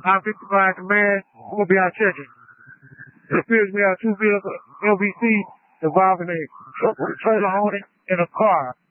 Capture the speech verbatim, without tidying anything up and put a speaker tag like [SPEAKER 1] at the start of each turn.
[SPEAKER 1] I fifty-five command, we'll be out checking. It appears we have two vehicle L B C involving a truck with a trailer on it and a car.